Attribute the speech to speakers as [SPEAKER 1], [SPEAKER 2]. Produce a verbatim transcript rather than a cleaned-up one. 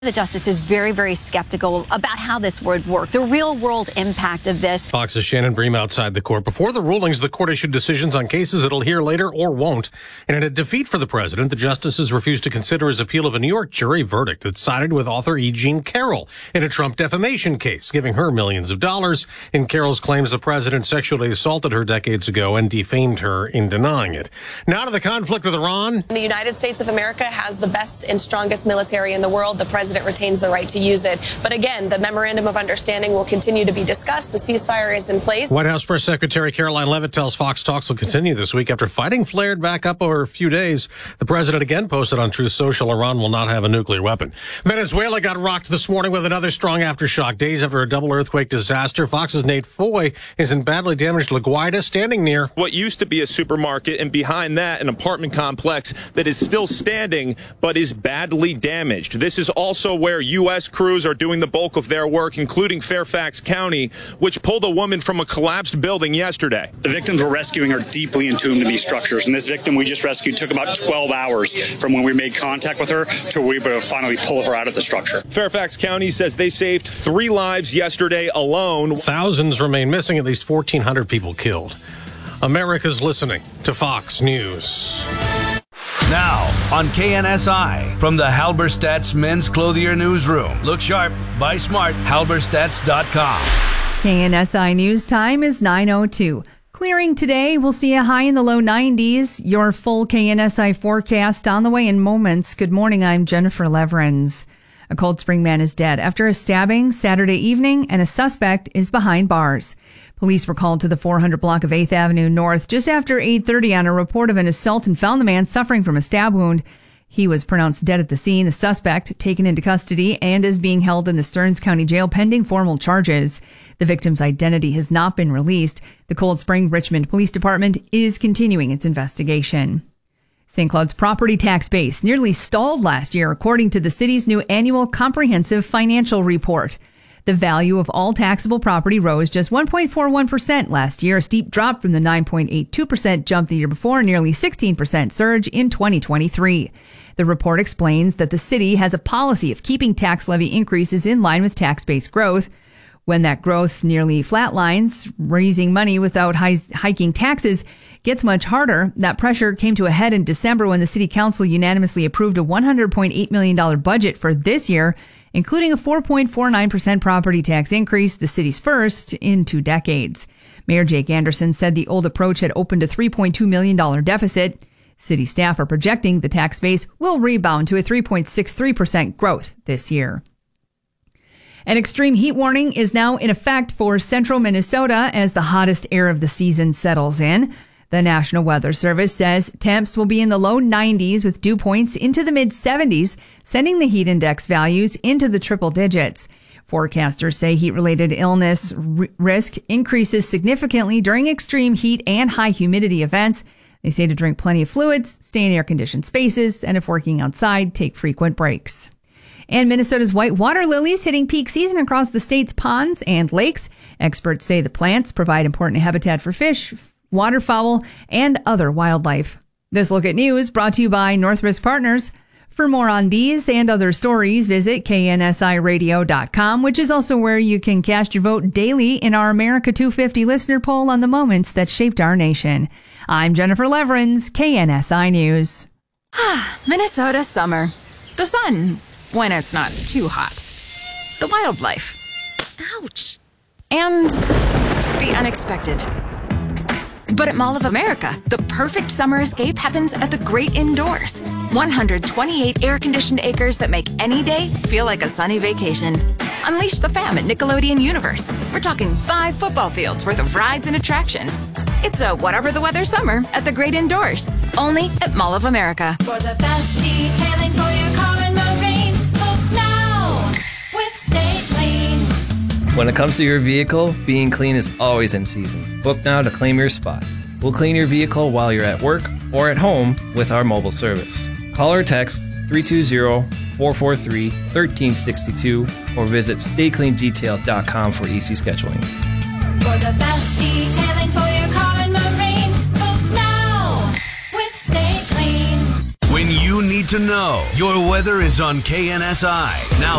[SPEAKER 1] The justice is very, very skeptical about how this would work, the real-world impact of this.
[SPEAKER 2] Fox's Shannon Bream outside the court. Before the rulings, the court issued decisions on cases it'll hear later or won't. And in a defeat for the president, the justices refused to consider his appeal of a New York jury verdict that sided with author E. Jean Carroll in a Trump defamation case, giving her millions of dollars. In Carroll's claims the president sexually assaulted her decades ago and defamed her in denying it. Now to the conflict with Iran.
[SPEAKER 3] The United States of America has the best and strongest military in the world. The president retains the right to use it. But again, the memorandum of understanding will continue to be discussed. The ceasefire is in place.
[SPEAKER 2] White House Press Secretary Caroline Leavitt tells Fox talks will continue this week after fighting flared back up over a few days. The president again posted on Truth Social Iran will not have a nuclear weapon. Venezuela got rocked this morning with another strong aftershock. Days after a double earthquake disaster, Fox's Nate Foy is in badly damaged La Guaira, standing near
[SPEAKER 4] what used to be a supermarket, and behind that an apartment complex that is still standing but is badly damaged. This is also where U S crews are doing the bulk of their work, including Fairfax County, which pulled a woman from a collapsed building yesterday.
[SPEAKER 5] The victims we're rescuing are deeply entombed in these structures, and this victim we just rescued took about twelve hours from when we made contact with her to we were able to finally pull her out of the structure.
[SPEAKER 4] Fairfax County says they saved three lives yesterday alone.
[SPEAKER 2] Thousands remain missing, at least fourteen hundred people killed. America's listening to Fox News.
[SPEAKER 6] Now on K N S I from the Halberstadt's Men's Clothier Newsroom. Look sharp, buy smart, halberstadts dot com.
[SPEAKER 7] K N S I News time is nine oh two. Clearing today, we'll see a high in the low nineties. Your full K N S I forecast on the way in moments. Good morning, I'm Jennifer Leverins. A Cold Spring man is dead after a stabbing Saturday evening, and a suspect is behind bars. Police were called to the four hundred block of eighth Avenue North just after eight thirty on a report of an assault and found the man suffering from a stab wound. He was pronounced dead at the scene. The suspect taken into custody and is being held in the Stearns County Jail pending formal charges. The victim's identity has not been released. The Cold Spring Richmond Police Department is continuing its investigation. Saint Cloud's property tax base nearly stalled last year, according to the city's new annual comprehensive financial report. The value of all taxable property rose just one point four one percent last year, a steep drop from the nine point eight two percent jump the year before, and nearly sixteen percent surge in twenty twenty-three. The report explains that the city has a policy of keeping tax levy increases in line with tax base growth. When that growth nearly flatlines, raising money without hiking taxes gets much harder. That pressure came to a head in December when the city council unanimously approved a one hundred point eight million dollars budget for this year, including a four point four nine percent property tax increase, the city's first in two decades. Mayor Jake Anderson said the old approach had opened a three point two million dollars deficit. City staff are projecting the tax base will rebound to a three point six three percent growth this year. An extreme heat warning is now in effect for central Minnesota as the hottest air of the season settles in. The National Weather Service says temps will be in the low nineties with dew points into the mid seventies, sending the heat index values into the triple digits. Forecasters say heat-related illness r- risk increases significantly during extreme heat and high humidity events. They say to drink plenty of fluids, stay in air-conditioned spaces, and if working outside, take frequent breaks. And Minnesota's white water lilies hitting peak season across the state's ponds and lakes. Experts say the plants provide important habitat for fish, waterfowl, and other wildlife. This Look at News brought to you by North Risk Partners. For more on these and other stories, visit K N S I radio dot com, which is also where you can cast your vote daily in our America two fifty listener poll on the moments that shaped our nation. I'm Jennifer Leverins, K N S I News.
[SPEAKER 8] Minnesota summer. The sun, when it's not too hot. The wildlife. Ouch. And the unexpected. But at Mall of America, the perfect summer escape happens at the great indoors. one hundred twenty-eight air-conditioned acres that make any day feel like a sunny vacation. Unleash the fam at Nickelodeon Universe. We're talking five football fields worth of rides and attractions. It's a whatever the weather summer at the great indoors. Only at Mall of America.
[SPEAKER 9] For the best detailing for your car and marine, book now with Stay Clean.
[SPEAKER 10] When it comes to your vehicle, being clean is always in season. Book now to claim your spot. We'll clean your vehicle while you're at work or at home with our mobile service. Call or text three two zero, four four three, one three six two or visit stay clean detail dot com for easy scheduling.
[SPEAKER 9] For the best detailing for your car and marine, book now with Stay Clean.
[SPEAKER 6] When you need to know. Your weather is on K N S I. Now